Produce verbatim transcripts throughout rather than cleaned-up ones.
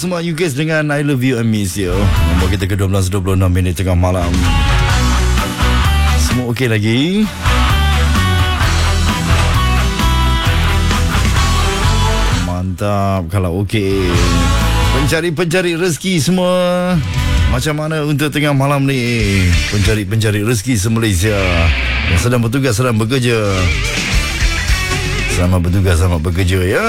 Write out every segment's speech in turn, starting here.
bersama you guys dengan I Love You I Miss You. Nombor kita ke dua belas dua puluh enam minit tengah malam. Semua okey lagi? Mantap kalau okey. Pencari-pencari rezeki semua, macam mana untuk tengah malam ni? Pencari-pencari rezeki se-Malaysia yang sedang bertugas, sedang bekerja. Selamat bertugas, selamat bekerja ya.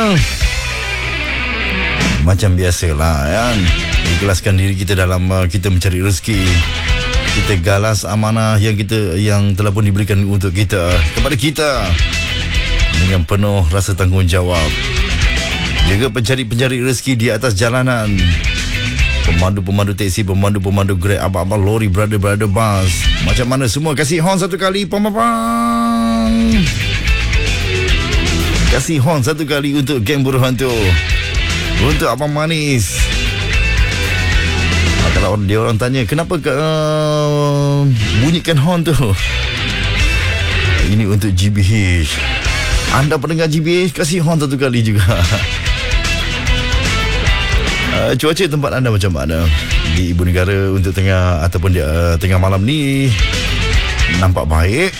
Macam biasalah kan, ikhlaskan diri kita dalam uh, kita mencari rezeki. Kita galas amanah yang kita yang telah pun diberikan untuk kita kepada kita dengan penuh rasa tanggungjawab. Jaga pencari-pencari rezeki di atas jalanan, pemandu-pemandu teksi, pemandu-pemandu Grab, abang-abang lori, brother-brother bus. Macam mana semua? Kasih horn satu kali, pam-pam. Kasih horn satu kali untuk geng buruh hantu, untuk Abang Manis. Kalau dia orang tanya kenapa uh, bunyikan horn tu, ini untuk G B H. Anda pendengar G B H, kasih horn satu kali juga. uh, Cuaca tempat anda macam mana di ibu negara untuk tengah ataupun di, uh, tengah malam ni? Nampak baik.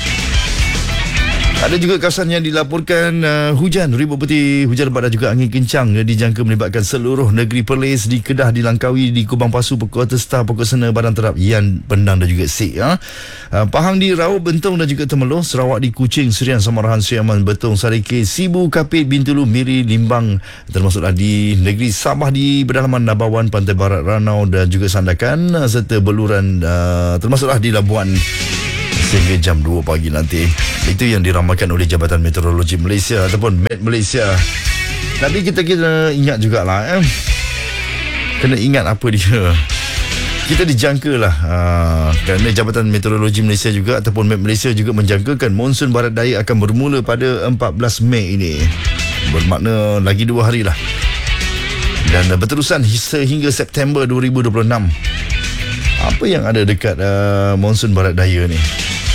Ada juga kawasan yang dilaporkan uh, hujan, ribut peti, hujan lebat dan juga angin kencang uh, dijangka melibatkan seluruh negeri Perlis, di Kedah, di Langkawi, di Kubang Pasu, Pokok Testar, Pokok Sena, Badan Terap, Yan, Pendang dan juga Sik. Ya. Uh, Pahang di Raub, Bentong dan juga Temerloh, Sarawak di Kuching, Serian, Samarahan, Siaman, Betong, Sarike, Sibu, Kapit, Bintulu, Miri, Limbang, termasuklah di negeri Sabah di pedalaman Nabawan, Pantai Barat, Ranau dan juga Sandakan, uh, serta Beluran, uh, termasuklah di Labuan sehingga jam dua pagi nanti. Itu yang diramalkan oleh Jabatan Meteorologi Malaysia ataupun Met Malaysia. Tapi kita kena ingat jugalah eh. Kena ingat apa dia. Kita dijangka lah uh, kerana Jabatan Meteorologi Malaysia juga ataupun Met Malaysia juga menjangkakan monsun barat daya akan bermula pada empat belas Mei ini. Bermakna lagi dua hari lah. Dan uh, berterusan sehingga September dua ribu dua puluh enam. Apa yang ada dekat uh, monsun barat daya ni?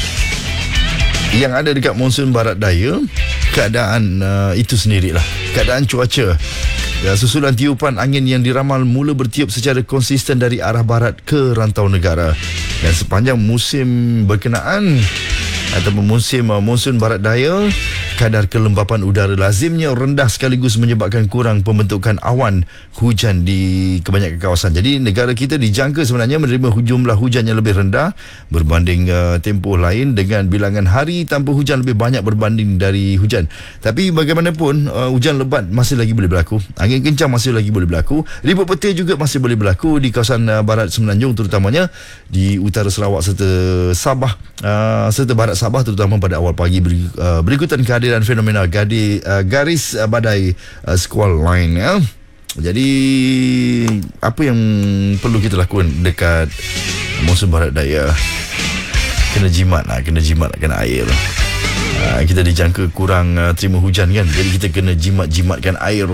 Yang ada dekat monsun barat daya, keadaan uh, itu sendirilah, keadaan cuaca. Ya, susulan tiupan angin yang diramal mula bertiup secara konsisten dari arah barat ke rantau negara. Dan sepanjang musim berkenaan ataupun musim uh, monsun barat daya, kadar kelembapan udara lazimnya rendah sekaligus menyebabkan kurang pembentukan awan hujan di kebanyakan kawasan. Jadi negara kita dijangka sebenarnya menerima jumlah hujan yang lebih rendah berbanding uh, tempoh lain, dengan bilangan hari tanpa hujan lebih banyak berbanding dari hujan. Tapi bagaimanapun uh, hujan lebat masih lagi boleh berlaku, angin kencang masih lagi boleh berlaku, ribut petir juga masih boleh berlaku di kawasan uh, barat Semenanjung, terutamanya di utara Sarawak serta Sabah, uh, serta barat Sabah, terutama pada awal pagi uh, berikutan kehadiran fenomena gadi, uh, garis uh, badai uh, squall line ya. Jadi apa yang perlu kita lakukan dekat monsun barat daya? Kena jimat lah, kena jimat lah, kena air. Uh, kita dijangka kurang uh, terima hujan kan, jadi kita kena jimat-jimatkan air.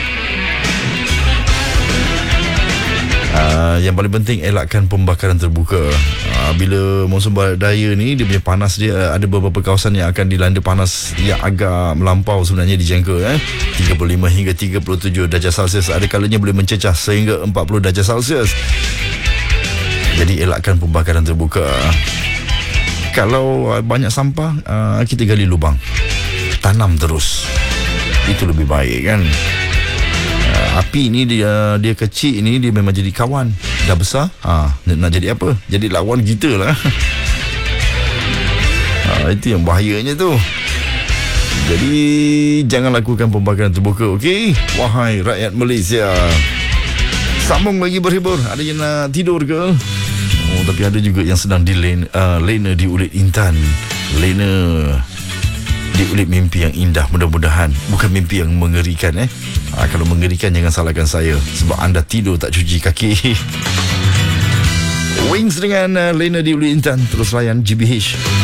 Uh, yang paling penting elakkan pembakaran terbuka. Uh, bila monsun barat daya ni, dia punya panas dia, uh, ada beberapa kawasan yang akan dilanda panas yang agak melampau sebenarnya dijangka eh? tiga puluh lima hingga tiga puluh tujuh darjah Celsius, ada kalanya boleh mencecah sehingga empat puluh darjah Celsius. Jadi elakkan pembakaran terbuka. Kalau uh, banyak sampah, uh, kita gali lubang, tanam terus, itu lebih baik kan. Api ni dia dia kecil ni, dia memang jadi kawan. Dah besar, ha, nak jadi apa? Jadi lawan kita lah. Ha, itu yang bahayanya tu. Jadi jangan lakukan pembakaran terbuka, okey? Wahai rakyat Malaysia. Sambung lagi berhibur. Ada yang nak tidur ke? Oh, tapi ada juga yang sedang dilena, uh, lena di ulit intan. Lena di ulit mimpi yang indah, mudah-mudahan. Bukan mimpi yang mengerikan eh. Ha, kalau mengerikan jangan salahkan saya, sebab anda tidur tak cuci kaki. Wings dengan uh, Lena di Ulit Intan. Terus layan G B H.